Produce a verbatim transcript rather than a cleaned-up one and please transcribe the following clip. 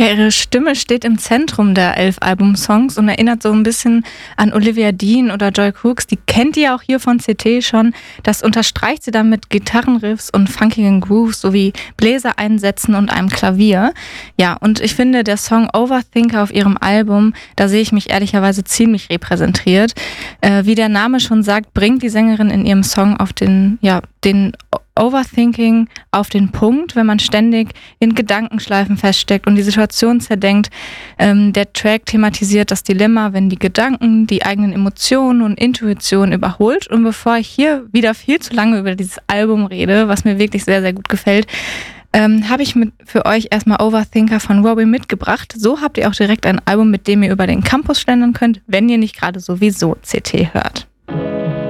Ja, ihre Stimme steht im Zentrum der elf Albumsongs und erinnert so ein bisschen an Olivia Dean oder Joy Crooks. Die kennt ihr auch hier von C T schon. Das unterstreicht sie dann mit Gitarrenriffs und funkigen Grooves sowie Bläsereinsätzen und einem Klavier. Ja, und ich finde, der Song Overthinker auf ihrem Album, da sehe ich mich ehrlicherweise ziemlich repräsentiert. Äh, wie der Name schon sagt, bringt die Sängerin in ihrem Song auf den, ja, den Overthinking auf den Punkt, wenn man ständig in Gedankenschleifen feststeckt und die Situation zerdenkt. Ähm, der Track thematisiert das Dilemma, wenn die Gedanken die eigenen Emotionen und Intuition überholt. Und bevor ich hier wieder viel zu lange über dieses Album rede, was mir wirklich sehr, sehr gut gefällt, ähm, habe ich mit für euch erstmal Overthinker von Robbie mitgebracht. So habt ihr auch direkt ein Album, mit dem ihr über den Campus schlendern könnt, wenn ihr nicht gerade sowieso C T hört.